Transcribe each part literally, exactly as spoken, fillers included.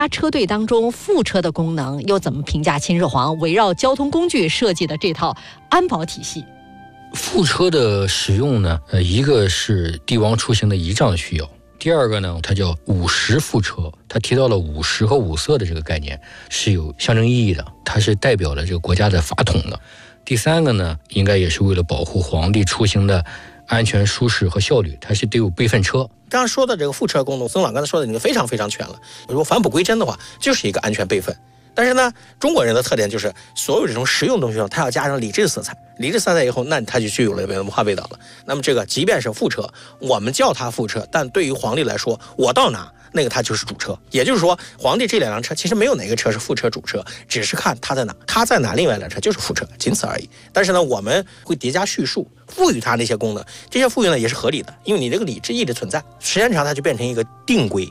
车队当中副车的功能，又怎么评价秦始皇围绕交通工具设计的这套安保体系？ 副车的使用呢，呃，一个是帝王出行的仪仗需要，第二个呢，它叫五十副车，它提到了五十和五色的这个概念，是有象征意义的，它是代表了这个国家的法统的。第三个呢，应该也是为了保护皇帝出行的安全、舒适和效率，它是得有备份车。 刚刚说的这个副车功能，曾老刚才说的已经非常非常全了。如果返璞归真的话，就是一个安全备份。但是呢，中国人的特点就是所有这种实用东西上，它要加上理智色彩。理智色彩以后，那它就具有了文化味道了。那么这个即便是副车，我们叫它副车，但对于皇帝来说，我到哪那个它就是主车。也就是说，皇帝这两辆车其实没有哪个车是副车主车，只是看它在哪，它在哪，另外一辆车就是副车，仅此而已。但是呢，我们会叠加叙述，赋予它那些功能，这些赋予呢也是合理的，因为你这个理智一直存在，时间长它就变成一个定规。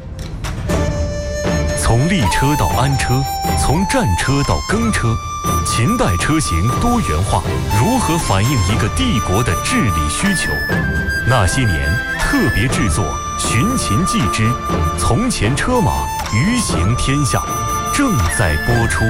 从立车到安车，从战车到更车，秦代车型多元化如何反映一个帝国的治理需求？那些年特别制作《寻秦记之从前车马余行天下》正在播出。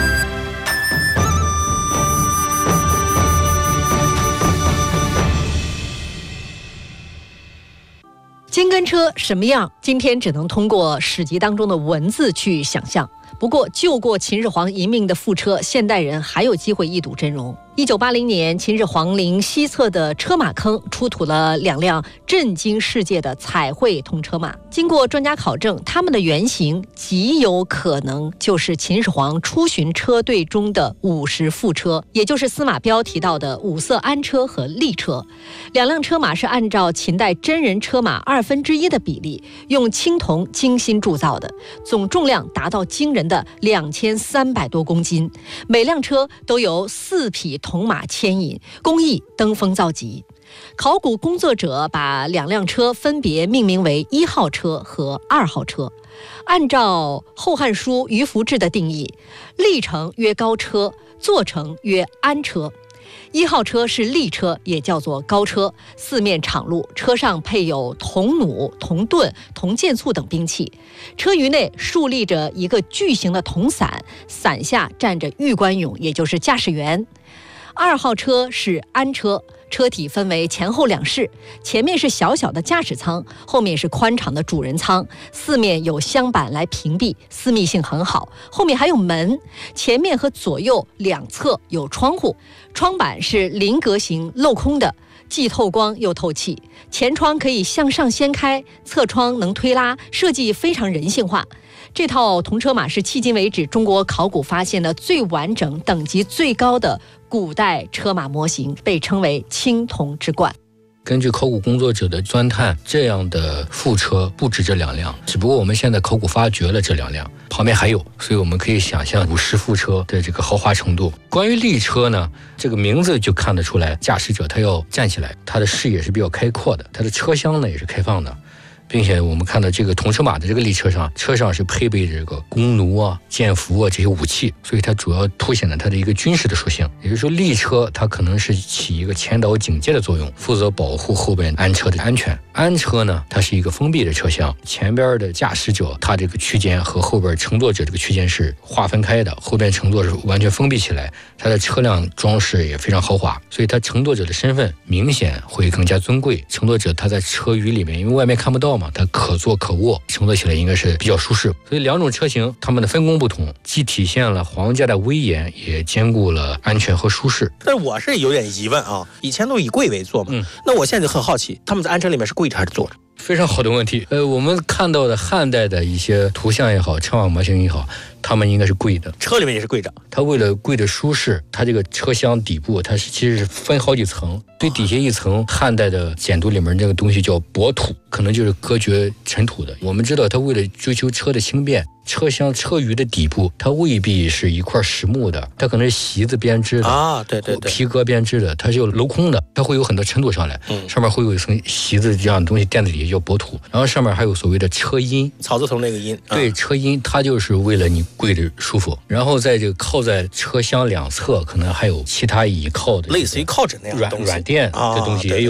金根车什么样？今天只能通过史籍当中的文字去想象。不过，救过秦始皇一命的副车，现代人还有机会一睹真容。一九八零年，秦始皇陵西侧的车马坑出土了两辆震惊世界的彩绘铜车马。经过专家考证，它们的原型极有可能就是秦始皇出巡车队中的五十副车，也就是司马彪提到的五色安车和立车。两辆车马是按照秦代真人车马二分之一的比例，用青铜精心铸造的，总重量达到惊人的两千三百多公斤。每辆车都由四匹铜马牵引，工艺登峰造极。考古工作者把两辆车分别命名为一号车和二号车。按照《后汉书·于福志》的定义，立乘曰高车，坐乘曰安车。一号车是立车，也叫做高车，四面敞路，车上配有铜弩、铜盾、铜剑簇等兵器。车舆内竖立着一个巨型的铜伞，伞下站着玉官俑，也就是驾驶员。二号车是安车，车体分为前后两室，前面是小小的驾驶舱，后面是宽敞的主人舱，四面有箱板来屏蔽，私密性很好。后面还有门，前面和左右两侧有窗户，窗板是菱格形镂空的，既透光又透气。前窗可以向上掀开，侧窗能推拉，设计非常人性化。这套铜车马是迄今为止中国考古发现的最完整、等级最高的古代车马模型，被称为青铜之冠。 根据考古工作者的钻探，这样的副车不止这两辆，只不过我们现在考古发掘了这两辆，旁边还有，所以我们可以想象五十副车的这个豪华程度。关于立车呢，这个名字就看得出来，驾驶者他要站起来，他的视野是比较开阔的，他的车厢呢也是开放的。并且我们看到这个铜车马的这个立车上，车上是配备这个弓弩啊、剑斧啊这些武器，所以它主要凸显了它的一个军事的属性。也就是说，立车它可能是起一个前导警戒的作用，负责保护后边安车的安全。安车呢，它是一个封闭的车厢，前边的驾驶者他这个区间和后边乘坐者这个区间是划分开的，后边乘坐是完全封闭起来。它的车辆装饰也非常豪华，所以它乘坐者的身份明显会更加尊贵。乘坐者他在车舆里面，因为外面看不到嘛，它可坐可卧，乘坐起来应该是比较舒适。所以两种车型它们的分工不同，既体现了皇家的威严，也兼顾了安全和舒适。 但是我是有点疑问啊，以前都以贵为坐嘛，嗯，那我现在就很好奇，他们在安车里面是跪着还是坐着？ 非常好的问题。呃，我们看到的汉代的一些图像也好，车马模型也好，他们应该是跪的， 车里面也是跪着。 它为了跪的舒适，它这个车厢底部它是其实是分好几层，最底下一层汉代的简牍里面这个东西叫薄土，可能就是隔绝尘土的。我们知道它为了追求车的轻便，车厢车舆的底部它未必是一块实木的，它可能是席子编织的啊，对对对， 皮革编织的，它是有镂空的，它会有很多尘土上来，嗯，上面会有一层席子这样的东西垫在底下叫薄土，然后上面还有所谓的车阴， 草字头那个阴， 对，车阴它就是为了你跪着舒服。然后在这个靠在车厢两侧，可能还有其他倚靠的， 类似于靠枕那样的软软垫这东西也有。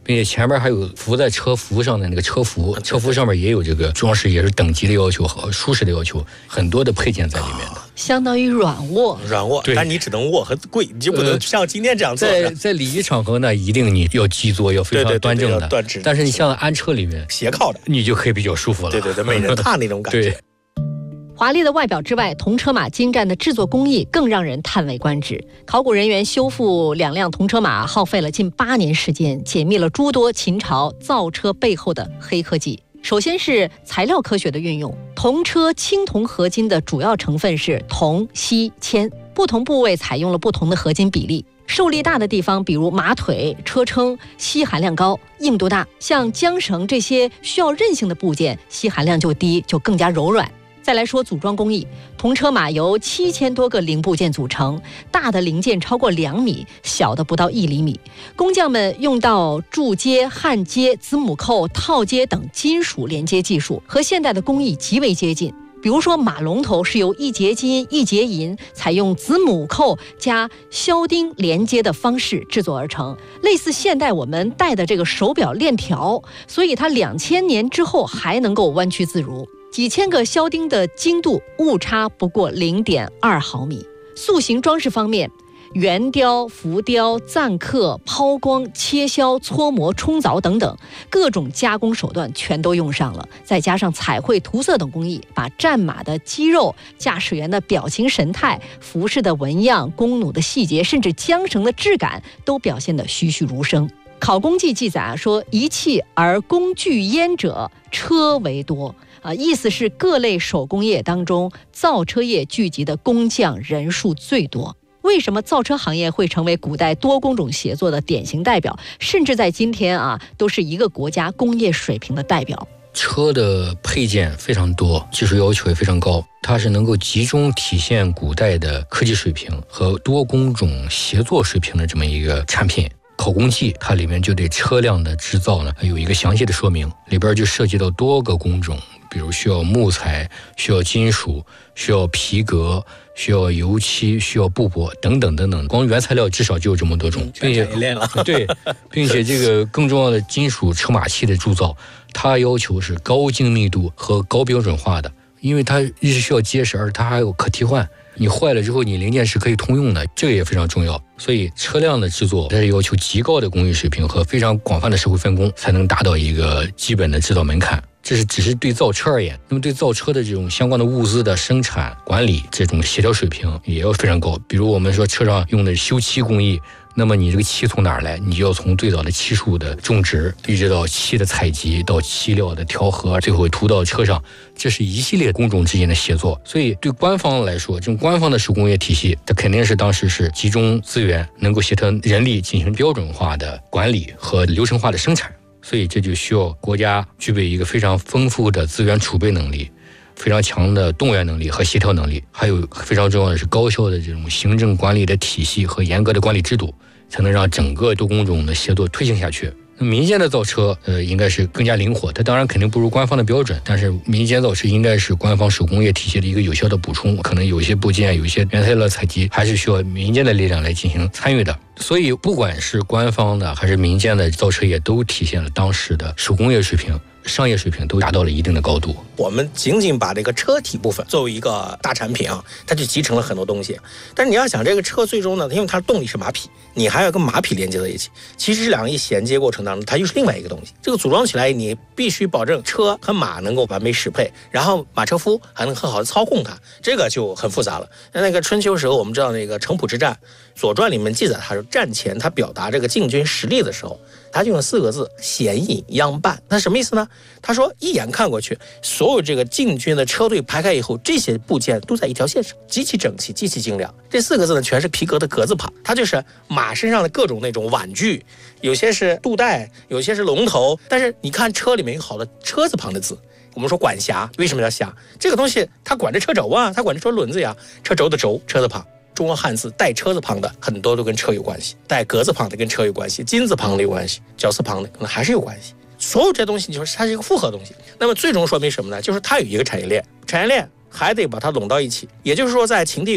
并且前面还有浮在车服上的那个车服，车服上面也有这个装饰，也是等级的要求和舒适的要求，很多的配件在里面的。 相当于软卧， 软卧，但你只能卧和跪，你就不能像今天这样做。 在在礼仪场合呢，一定你要基座要非常端正的， 对对对对端直。 但是你像安车里面斜靠的， 你就可以比较舒服了。 对对对，美人榻那种感觉。 对。 华丽的外表之外，铜车马精湛的制作工艺更让人叹为观止。考古人员修复两辆铜车马耗费了近八年时间，解密了诸多秦朝造车背后的黑科技。首先是材料科学的运用，铜车青铜合金的主要成分是铜、锡、铅，不同部位采用了不同的合金比例。受力大的地方，比如马腿、车撑，锡含量高，硬度大；像缰绳这些需要韧性的部件，锡含量就低，就更加柔软。再来说组装工艺，铜车马由七千多个零部件组成，大的零件超过两米，小的不到一厘米。工匠们用到铸接、焊接、子母扣、套接等金属连接技术，和现代的工艺极为接近。比如说马龙头是由一节金一节银，采用子母扣加销钉连接的方式制作而成，类似现代我们戴的这个手表链条，所以它两千年之后还能够弯曲自如。几千个销钉的精度误差不过 零点二毫米。塑形装饰方面，圆雕、浮雕、錾刻、抛光、切削、搓磨、冲凿等等各种加工手段全都用上了，再加上彩绘、涂色等工艺，把战马的肌肉、驾驶员的表情神态、服饰的纹样、弓弩的细节，甚至缰绳的质感都表现得栩栩如生。考工记记载啊，说一气而工具焉者，车为多。啊，意思是各类手工业当中，造车业聚集的工匠人数最多。为什么造车行业会成为古代多工种协作的典型代表，甚至在今天啊，都是一个国家工业水平的代表？ 车的配件非常多，技术要求也非常高，它是能够集中体现古代的科技水平和多工种协作水平的这么一个产品。考工记它里面就对车辆的制造呢有一个详细的说明，里边就涉及到多个工种，比如需要木材、需要金属、需要皮革、需要油漆、需要布帛等等等等，光原材料至少就有这么多种，并且对，并且这个更重要的金属车马器的铸造，它要求是高精密度和高标准化的，因为它一是需要结实，而它还有可替换。你坏了之后，你零件是可以通用的，这个也非常重要。所以车辆的制作，它是要求极高的工艺水平和非常广泛的社会分工，才能达到一个基本的制造门槛。这是只是对造车而言，那么对造车的这种相关的物资的生产管理，这种协调水平也要非常高。比如我们说车上用的修漆工艺，那么你这个漆从哪儿来？你就要从最早的漆树的种植，一直到漆的采集，到漆料的调和，最后涂到车上，这是一系列工种之间的协作。所以对官方来说，这种官方的手工业体系，它肯定是当时是集中资源，能够协调人力进行标准化的管理和流程化的生产。所以这就需要国家具备一个非常丰富的资源储备能力，非常强的动员能力和协调能力，还有非常重要的是高效的这种行政管理的体系和严格的管理制度，才能让整个多工种的协作推行下去。那民间的造车，呃，应该是更加灵活。它当然肯定不如官方的标准，但是民间造车应该是官方手工业体系的一个有效的补充。可能有些部件、有一些原材料采集，还是需要民间的力量来进行参与的。所以，不管是官方的还是民间的造车业，都体现了当时的手工业水平、商业水平都达到了一定的高度。 我们仅仅把这个车体部分作为一个大产品啊，它就集成了很多东西。但是你要想，这个车最终呢，因为它的动力是马匹，你还要跟马匹连接在一起。其实这两个一衔接过程当中，它又是另外一个东西。这个组装起来，你必须保证车和马能够完美适配，然后马车夫还能很好的操控它，这个就很复杂了。那那个春秋时候，我们知道那个城濮之战，《左传》里面记载，他说战前他表达这个晋军实力的时候，他就用四个字：显隐央伴。那什么意思呢？他说一眼看过去，所有这个晋军的车队排开以后，这些部件都在一条线上，极其整齐，极其精良。这四个字呢，全是皮革的革字旁，它就是马身上的各种那种碗具，有些是肚带，有些是龙头，但是你看车里面有好多车字旁的字。我们说管辖，为什么叫辖？这个东西它管着车轴啊，它管着车轮子呀，车轴的轴，车字旁。中国汉字带车字旁的很多都跟车有关系，带革字旁的跟车有关系，金字旁的有关系，绞丝旁的可能还是有关系。所有这东西就是它是一个复合东西。那么最终说明什么呢？就是它有一个产业链，产业链还得把它拢到一起。也就是说，在秦帝国，它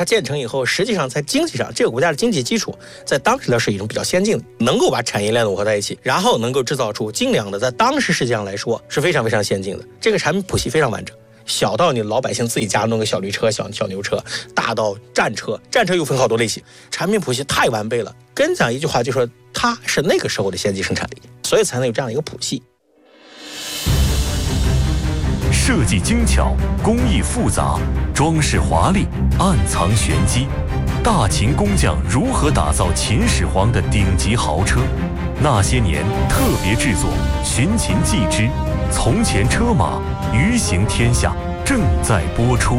它建成以后，实际上在经济上，这个国家的经济基础在当时呢是一种比较先进的，能够把产业链吻合在一起，然后能够制造出精良的，在当时实际上来说是非常非常先进的。这个产品谱系非常完整，小到你老百姓自己家弄个小驴车、小小牛车，大到战车，战车又分好多类型，产品谱系太完备了。跟讲一句话，就说它是那个时候的先进生产力，所以才能有这样一个谱系。 设计精巧，工艺复杂，装饰华丽，暗藏玄机。大秦工匠如何打造秦始皇的顶级豪车？那些年特别制作《寻秦记之从前车马余行天下》正在播出。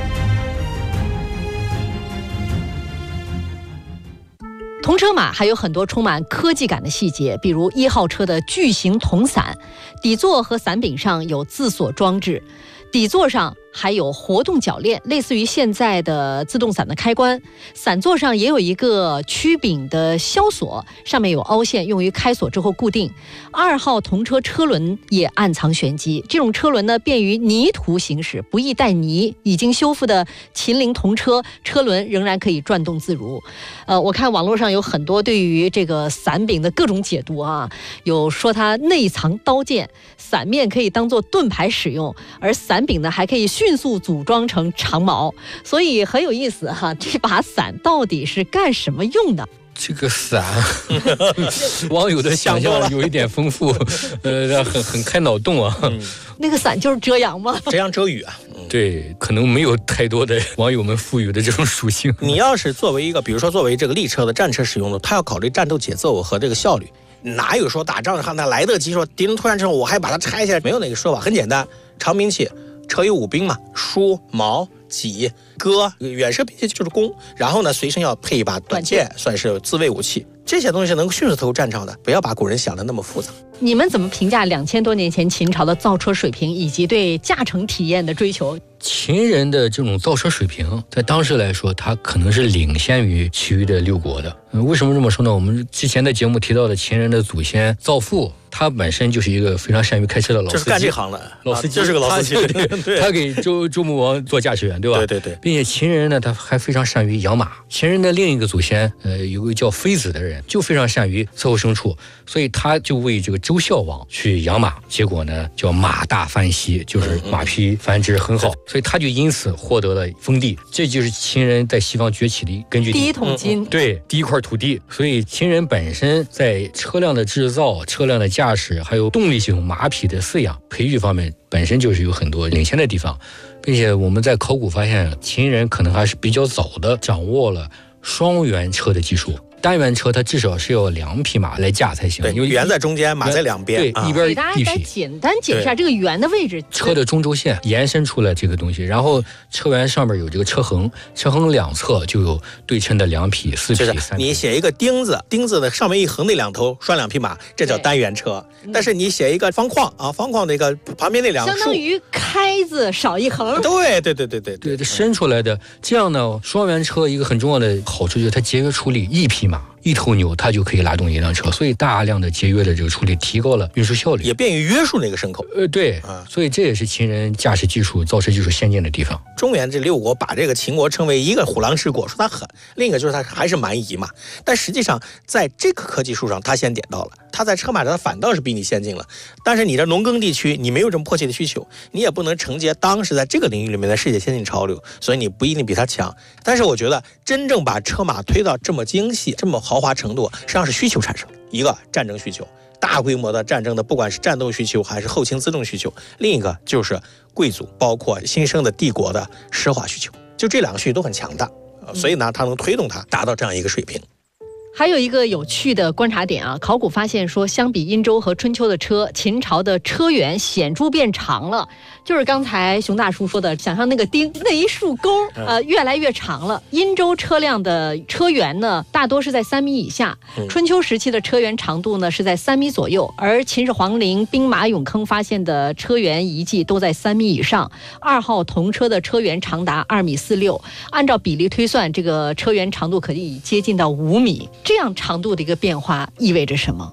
铜车马还有很多充满科技感的细节，比如一号车的巨型铜伞，底座和伞柄上有自锁装置，底座上还有活动铰链，类似于现在的自动伞的开关。伞座上也有一个曲柄的销锁，上面有凹陷，用于开锁之后固定。二号铜车车轮也暗藏玄机，这种车轮呢便于泥土行驶，不易带泥。已经修复的秦陵铜车车轮仍然可以转动自如。呃，我看网络上有很多对于这个伞柄的各种解读啊，有说它内藏刀剑，伞面可以当做盾牌使用，而伞柄呢还可以迅速组装成长矛，所以很有意思哈。这把伞到底是干什么用的？ 这个伞，网友的想象有一点丰富，呃，很很开脑洞啊。嗯、 那个伞就是遮阳吗？ 遮阳遮雨啊。 嗯、对，可能没有太多的网友们赋予的这种属性。 你要是作为一个，比如说作为这个力车的战车使用的，它要考虑战斗节奏和这个效率。哪有说打仗上那来得及说敌人突然之后我还把它拆下来？没有那个说法，很简单，长兵器。车有五兵嘛，书、矛、戟、戈，远射兵器就是弓，然后呢，随身要配一把短剑，算是自卫武器。这些东西能够迅速投入战场的，不要把古人想的那么复杂。 你们怎么评价两千多年前秦朝的造车水平以及对驾乘体验的追求？ 秦人的这种造车水平，在当时来说，它可能是领先于其余的六国的。嗯、为什么这么说呢？我们之前的节目提到的秦人的祖先造父，他本身就是一个非常善于开车的老司机， 就是干这行的老司机， 啊、就是个老司机。 他, 对他给周周穆王做驾驶员，对吧？ 对对对。 并且秦人呢，他还非常善于养马。秦人的另一个祖先，呃，有个叫妃子的人，就非常善于伺候牲畜，所以他就为这个周孝王去养马，结果呢叫马大翻稀，就是马匹繁殖很好，嗯、所以他就因此获得了封地。这就是秦人在西方崛起的根据地， 第一桶金。 对，第一块土地。所以秦人本身在车辆的制造、车辆的驾驶，还有动力系统、马匹的饲养、培育方面，本身就是有很多领先的地方，并且我们在考古发现，秦人可能还是比较早的掌握了双辕车的技术。单辕车它至少是要两匹马来驾才行， 因为辕在中间，马在两边， 对， 啊、 一边一匹。 给大家再简单解释一下这个辕的位置。 车的中轴线延伸出来这个东西，然后车辕上面有这个车横，车横两侧就有对称的两匹、四匹、三匹。 你写一个钉子，钉子的上面一横那两头拴两匹马，这叫单辕车。但是你写一个方框啊，方框那个旁边那两相当于开字少一横。 对对对对对对，这伸出来的这样呢，双辕车一个很重要的好处就是它节约处理，一匹马。一头牛它就可以拉动一辆车，所以大量的节约的这个处理，提高了运输效率， 也便于约束那个牲口。 呃，对，啊，所以这也是秦人驾驶技术、造车技术先进的地方。 中原这六国把这个秦国称为一个虎狼之国，说它狠；另一个就是它还是蛮夷嘛。但实际上，在这个科技树上，它先点到了。它在车马上反倒是比你先进了，但是你这农耕地区，你没有这么迫切的需求，你也不能承接当时在这个领域里面的世界先进潮流，所以你不一定比它强。但是我觉得，真正把车马推到这么精细、这么豪华程度，实际上是需求产生的。一个战争需求，大规模的战争的，不管是战斗需求还是后勤辎重需求；另一个就是贵族，包括新生的帝国的奢华需求。就这两个需求都很强大，所以呢，它能推动它达到这样一个水平。 还有一个有趣的观察点啊，考古发现说，相比殷周和春秋的车，秦朝的车辕显著变长了。就是刚才熊大叔说的，想象那个钉那一束钩，呃，越来越长了。殷周车辆的车辕呢，大多是在三米以下；春秋时期的车辕长度呢是在三米左右，而秦始皇陵兵马俑坑发现的车辕遗迹都在三米以上。二号铜车的车辕长达二米四六，按照比例推算，这个车辕长度可以接近到五米。这样长度的一个变化意味着什么？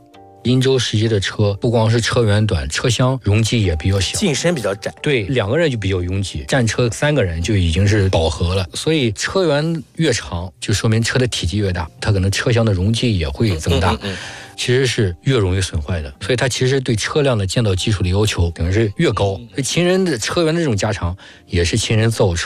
殷周时期的车不光是车源短，车厢容积也比较小， 进深比较窄。 对，两个人就比较拥挤，战车三个人就已经是饱和了。所以车源越长，就说明车的体积越大，它可能车厢的容积也会增大。嗯嗯嗯其实是越容易损坏的，所以它其实对车辆的建造技术的要求等于是越高。所以秦人的车源的这种加长，也是秦人造车